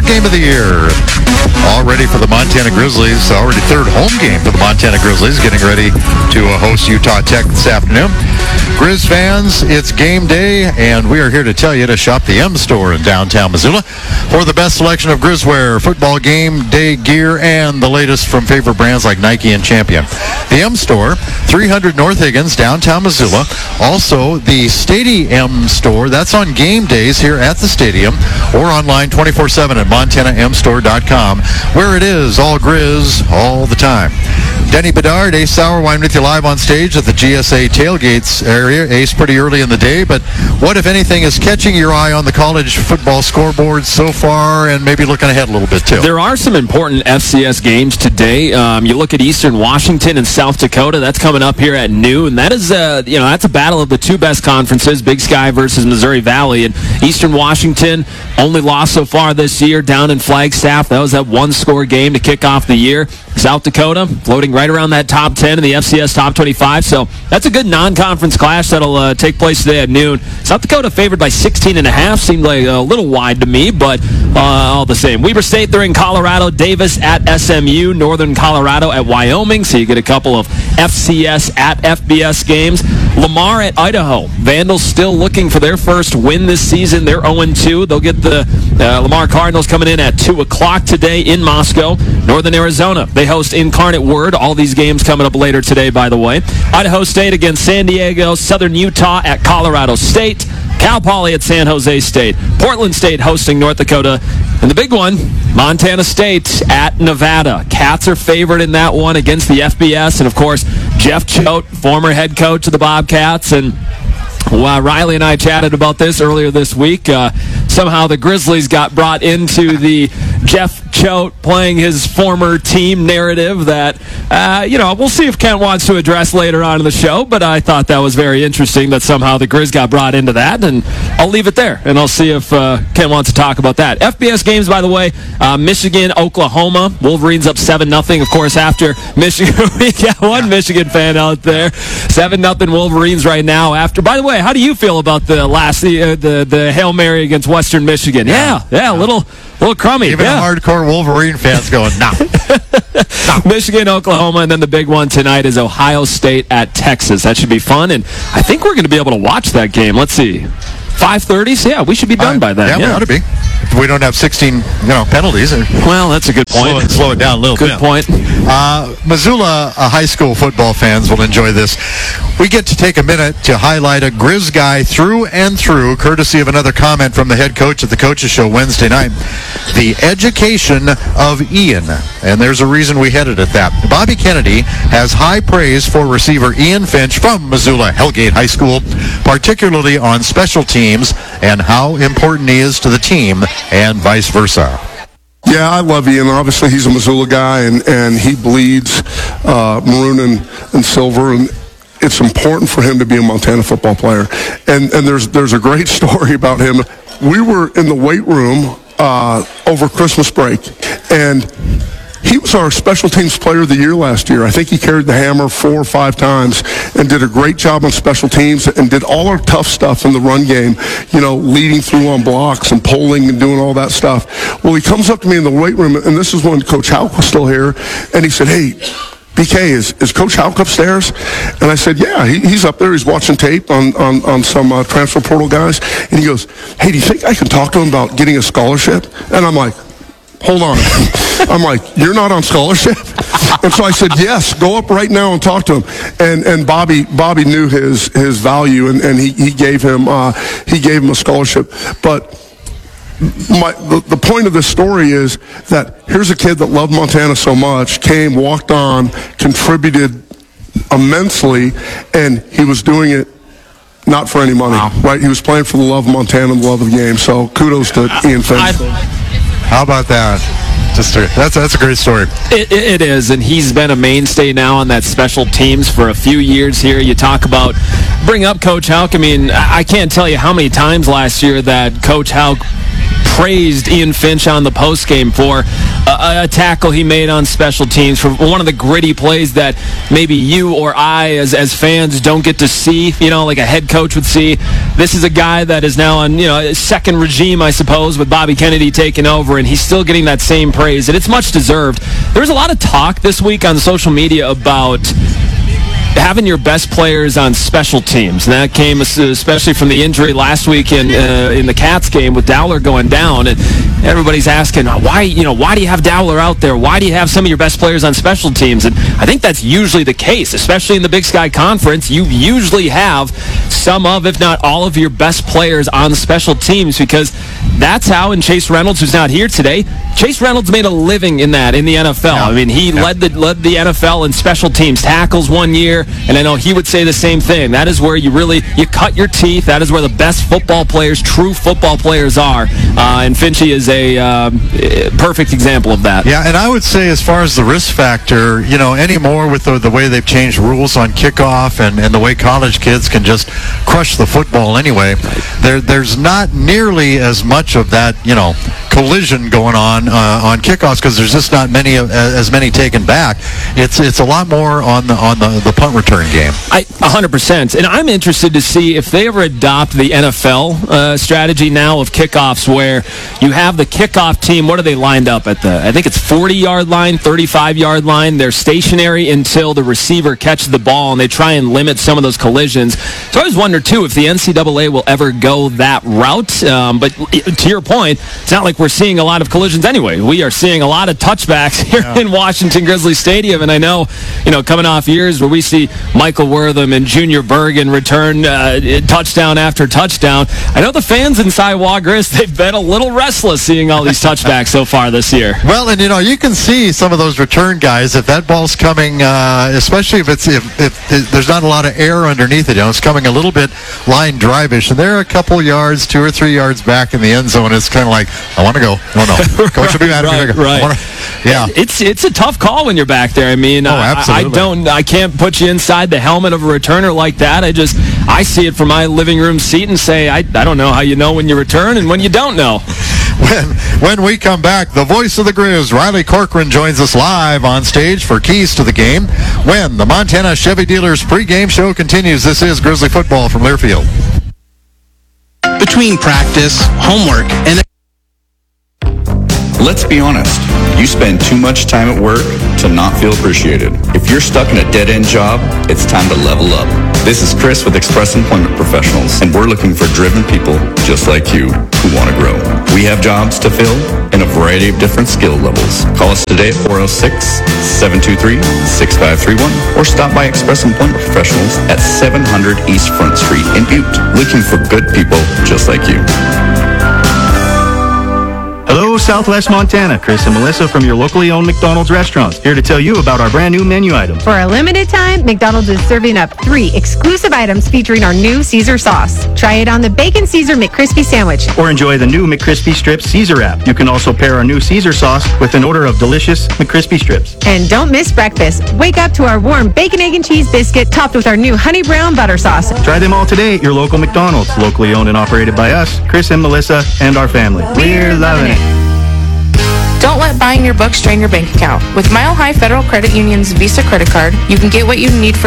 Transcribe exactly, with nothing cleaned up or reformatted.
game of the year. All ready for the Montana Grizzlies. Already third home game for the Montana Grizzlies, getting ready to uh, host Utah Tech this afternoon. Grizz fans, it's game day, and we are here to tell you to shop the M Store in downtown Missoula for the best selection of Grizzwear, football game day gear, and the latest from favorite brands like Nike and Champion. The M Store, three hundred North Higgins, downtown Missoula. Also, the Stadium Store, that's on game days here at the stadium, or online twenty-four seven at montana m store dot com, where it is all Grizz all the time. Denny Bedard, Ace Sourwine with you live on stage at the G S A tailgates area. Ace, pretty early in the day, but what, if anything, is catching your eye on the college football scoreboard so far, and maybe looking ahead a little bit too? There are some important F C S games today. Um, you look at Eastern Washington and South Dakota. That's coming up here at noon, and that is, uh, you know, that's a battle of the two best conferences, Big Sky versus Missouri Valley. And Eastern Washington only lost so far this year down in Flagstaff. That was that one-score game to kick off the year. South Dakota floating right around that top ten in the F C S top twenty-five. So that's a good non-conference clash that'll uh, take place today at noon. South Dakota favored by sixteen and a half. Seemed like a little wide to me, but uh, all the same. Weber State, they're in Colorado. Davis at S M U. Northern Colorado at Wyoming. So you get a couple of F C S at F B S games. Lamar at Idaho. Vandals still looking for their first win this season. They're oh and two. They'll get the uh, Lamar Cardinals coming in at two o'clock today in Moscow. Northern Arizona, they host Incarnate Word. All these games coming up later today, by the way. Idaho State against San Diego. Southern Utah at Colorado State. Cal Poly at San Jose State. Portland State hosting North Dakota. And the big one, Montana State at Nevada. Cats are favored in that one against the F B S. And, of course, Jeff Choate, former head coach of the Bobcats. And well, Riley and I chatted about this earlier this week. Uh, somehow the Grizzlies got brought into the Jeff Choate playing his former team narrative that, uh, you know, we'll see if Kent wants to address later on in the show, but I thought that was very interesting that somehow the Grizz got brought into that, and I'll leave it there, and I'll see if uh, Kent wants to talk about that. F B S games, by the way, uh, Michigan, Oklahoma. Wolverines up seven nothing, of course, after Michigan. We got one Michigan fan out there. seven nothing Wolverines right now after. By the way, how do you feel about the last, uh, the, the Hail Mary against Western Michigan? Yeah, yeah, a little... A little crummy. Even yeah. hardcore Wolverine fans going, no. no. Michigan, Oklahoma, and then the big one tonight is Ohio State at Texas. That should be fun, and I think we're going to be able to watch that game. Let's see. five thirty? So, yeah, we should be done uh, by then. Yeah, yeah, we ought to be. If we don't have sixteen, you know, penalties. Well, that's a good point. Slow it, slow it down a little good bit. Good point. Uh, Missoula uh, high school football fans will enjoy this. We get to take a minute to highlight a Grizz guy through and through, courtesy of another comment from the head coach at the Coaches Show Wednesday night. The education of Ian. And there's a reason we headed at that. Bobby Kennedy has high praise for receiver Ian Finch from Missoula Hellgate High School, particularly on special teams and how important he is to the team and vice versa. Yeah, I love Ian. Obviously, he's a Missoula guy, and, and he bleeds uh, maroon and, and silver, and it's important for him to be a Montana football player. And and there's there's a great story about him. We were in the weight room uh, over Christmas break, and he was our special teams player of the year last year. I think he carried the hammer four or five times and did a great job on special teams and did all our tough stuff in the run game, you know, leading through on blocks and pulling and doing all that stuff. Well, he comes up to me in the weight room, and this is when Coach Houck was still here, and he said, hey, B K, is, is Coach Houck upstairs? And I said, yeah, he, he's up there. He's watching tape on, on, on some uh, transfer portal guys. And he goes, hey, do you think I can talk to him about getting a scholarship? And I'm like, hold on. I'm like, you're not on scholarship? And so I said, yes, go up right now and talk to him. And and Bobby Bobby knew his his value, and, and he, he gave him uh, he gave him a scholarship. But my the, the point of this story is that here's a kid that loved Montana so much, came, walked on, contributed immensely, and he was doing it not for any money, wow. right? He was playing for the love of Montana and the love of the game. So kudos to Ian Finch. How about that? Just a, that's that's a great story. It, it is, and he's been a mainstay now on that special teams for a few years here. You talk about, bring up Coach Houck. I mean, I can't tell you how many times last year that Coach Houck praised Ian Finch on the postgame for a, a tackle he made on special teams, for one of the gritty plays that maybe you or I as, as fans don't get to see, you know, like a head coach would see. This is a guy that is now on, you know, a second regime, I suppose, with Bobby Kennedy taking over, and he's still getting that same praise, and it's much deserved. There was a lot of talk this week on social media about having your best players on special teams, and that came especially from the injury last week in uh, in the Cats game with Dowler going down, and everybody's asking why you know why do you have Dowler out there? Why do you have some of your best players on special teams? And I think that's usually the case, especially in the Big Sky Conference. You usually have some of, if not all of, your best players on special teams, because that's how. And Chase Reynolds, who's not here today, Chase Reynolds made a living in that in the N F L. Yeah. I mean, he yeah. led the led the N F L in special teams tackles one year. And I know he would say the same thing. That is where you really, you cut your teeth. That is where the best football players, true football players are. Uh, and Finchy is a uh, perfect example of that. Yeah, and I would say as far as the risk factor, you know, anymore with the, the way they've changed rules on kickoff and, and the way college kids can just crush the football anyway, there there's not nearly as much of that, you know, collision going on uh, on kickoffs, because there's just not many uh, as many taken back. It's it's a lot more on the on the, the punt return game. I one hundred percent. And I'm interested to see if they ever adopt the N F L uh, strategy now of kickoffs, where you have the kickoff team. What are they lined up at the? I think it's forty-yard line, thirty-five-yard line. They're stationary until the receiver catches the ball, and they try and limit some of those collisions. So I always wonder too if the N C double A will ever go that route. Um, but to your point, it's not like we're seeing a lot of collisions anyway. We are seeing a lot of touchbacks here yeah. in Washington Grizzly Stadium, and I know, you know, coming off years where we see Michael Wortham and Junior Bergen return uh, touchdown after touchdown, I know the fans inside Wa-Grizz, they've been a little restless seeing all these touchbacks so far this year. Well, and you know, you can see some of those return guys, if that ball's coming, uh, especially if it's if, if, if there's not a lot of air underneath it, you know, it's coming a little bit line drive-ish, and they're a couple yards, two or three yards back in the end zone. It's kind of like, I want to go. No, no. Coach will be mad at me. Right, right. Yeah. It's it's a tough call when you're back there. I mean, oh, I, I don't, I can't put you inside the helmet of a returner like that. I just, I see it from my living room seat and say, I, I don't know how you know when you return and when you don't know. When, when we come back, the voice of the Grizz, Riley Corcoran, joins us live on stage for Keys to the Game. When the Montana Chevy Dealers pregame show continues, this is Grizzly Football from Learfield. Between practice, homework, and... Let's be honest, you spend too much time at work to not feel appreciated. If you're stuck in a dead-end job, it's time to level up. This is Chris with Express Employment Professionals, and we're looking for driven people just like you who want to grow. We have jobs to fill in a variety of different skill levels. Call us today at four oh six, seven two three, six five three one or stop by Express Employment Professionals at seven hundred East Front Street in Butte, looking for good people just like you. Hello, Southwest Montana. Chris and Melissa from your locally owned McDonald's restaurants, here to tell you about our brand new menu items. For a limited time, McDonald's is serving up three exclusive items featuring our new Caesar sauce. Try it on the Bacon Caesar McCrispy sandwich. Or enjoy the new McCrispy Strips Caesar wrap. You can also pair our new Caesar sauce with an order of delicious McCrispy Strips. And don't miss breakfast. Wake up to our warm bacon, egg, and cheese biscuit topped with our new honey brown butter sauce. Try them all today at your local McDonald's, locally owned and operated by us, Chris and Melissa, and our family. We're loving it. Don't let buying your books drain your bank account. With Mile High Federal Credit Union's Visa credit card, you can get what you need for